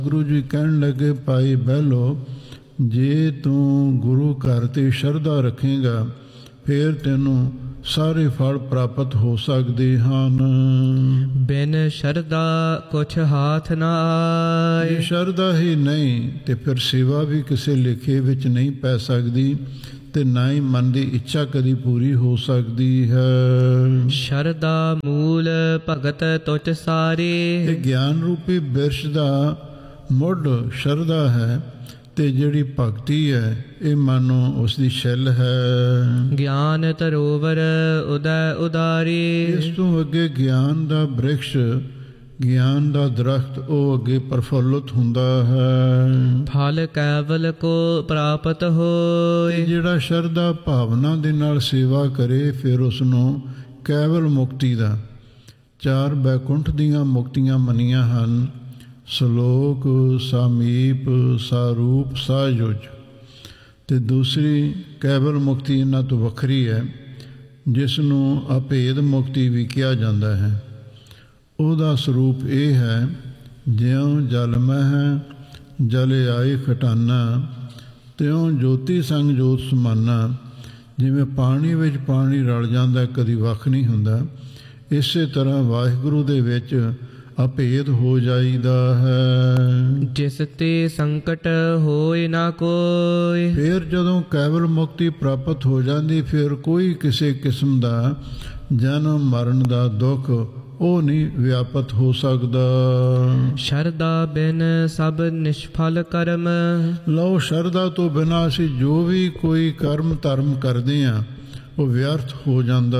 ਗੁਰੂ ਜੀ ਕਹਿਣ ਲੱਗੇ, ਭਾਈ ਬਹਿਲੋ, ਜੇ ਤੂੰ ਗੁਰੂ ਘਰ 'ਤੇ ਸ਼ਰਧਾ ਰੱਖੇਗਾ ਫਿਰ ਤੈਨੂੰ ਸਾਰੇ ਫਲ ਪ੍ਰਾਪਤ ਹੋ ਸਕਦੇ ਹਨ। ਬਿਨ ਸ਼ਰਧਾ ਕੁਛ ਹਾਥ ਨਾ ਆਏ। ਜੇ ਸ਼ਰਧਾ ਹੀ ਨਹੀਂ ਤੇ ਫਿਰ ਸੇਵਾ ਵੀ ਕਿਸੇ ਲੇਖੇ ਵਿੱਚ ਨਹੀਂ ਪੈ ਸਕਦੀ ਤੇ ਨਾ ਹੀ ਮਨ ਦੀ ਇੱਛਾ ਕਦੀ ਪੂਰੀ ਹੋ ਸਕਦੀ ਹੈ। ਸ਼ਰਧਾ ਮੂਲ ਭਗਤ ਤੁਚ ਸਾਰੇ। ਇਹ ਗਿਆਨ ਰੂਪੀ ਬਿਰਸ਼ ਦਾ ਮੁੱਢ ਸ਼ਰਧਾ ਹੈ ਤੇ ਜਿਹੜੀ ਭਗਤੀ ਹੈ ਇਹ ਮਾਨੋ ਉਸ ਦੀ ਛਿੱਲ ਹੈ। ਗਿਆਨ ਧਰੋਵਰ ਉਦੈ ਉਦਾਰੀ। ਇਸ ਤੋਂ ਅੱਗੇ ਗਿਆਨ ਦਾ ਬ੍ਰਿਕਸ਼, ਗਿਆਨ ਦਾ ਦਰਖਤ, ਉਹ ਅੱਗੇ ਪ੍ਰਫੁੱਲਤ ਹੁੰਦਾ ਹੈ। ਫਲ ਕੇਵਲ ਕੋ ਪ੍ਰਾਪਤ ਹੋਏ। ਜਿਹੜਾ ਸ਼ਰਧਾ ਭਾਵਨਾ ਦੇ ਨਾਲ ਸੇਵਾ ਕਰੇ ਫਿਰ ਉਸ ਨੂੰ ਕੇਵਲ ਮੁਕਤੀ ਦਾ 4 ਬੈਕੁੰਠ ਦੀਆਂ ਮੁਕਤੀਆਂ ਮੰਨੀਆਂ ਹਨ। ਸਲੋਕ, ਸਾਮੀਪ, ਸਾਰੂਪ, ਸਾਯੁਜ। ਤੇ ਦੂਸਰੀ ਕੇਵਲ ਮੁਕਤੀ ਇਹਨਾਂ ਤੋਂ ਵੱਖਰੀ ਹੈ ਜਿਸ ਨੂੰ ਅਭੇਦ ਮੁਕਤੀ ਵੀ ਕਿਹਾ ਜਾਂਦਾ ਹੈ। ਉਹਦਾ ਸਰੂਪ ਇਹ ਹੈ, ਜਿਉਂ ਜਲ ਮਹਿ ਜਲ ਆਏ ਖਟਾਨਾ, ਤਿਉਂ ਜੋਤੀ ਸੰਗ ਜੋਤ ਸਮਾਨਾ। ਜਿਵੇਂ ਪਾਣੀ ਵਿੱਚ ਪਾਣੀ ਰਲ ਜਾਂਦਾ, ਕਦੀ ਵੱਖ ਨਹੀਂ ਹੁੰਦਾ, ਇਸੇ ਤਰ੍ਹਾਂ ਵਾਹਿਗੁਰੂ ਦੇ ਵਿੱਚ ਅਭੇਦ ਹੋ ਜਾਈਦਾ ਹੈ। ਜਿਸ ਤੇ ਸੰਕਟ ਹੋਏ ਨਾ ਕੋਈ। ਫਿਰ ਜਦੋਂ ਕੇਵਲ ਮੁਕਤੀ ਪ੍ਰਾਪਤ ਹੋ ਜਾਂਦੀ ਫਿਰ ਕੋਈ ਕਿਸੇ ਕਿਸਮ ਦਾ ਜਨਮ ਮਰਨ ਦਾ ਦੁੱਖ ਉਹ ਨਹੀਂ ਵਿਆਪਤ ਹੋ ਸਕਦਾ। ਸ਼ਰਧਾ ਬਿਨ ਸਭ ਨਿਸ਼ਫਲ ਕਰਮ। ਲਓ, ਸ਼ਰਧਾ ਤੋਂ ਬਿਨਾਂ ਅਸੀਂ ਜੋ ਵੀ ਕੋਈ ਕਰਮ ਧਰਮ ਕਰਦੇ ਹਾਂ ਉਹ ਵਿਅਰਥ ਹੋ ਜਾਂਦਾ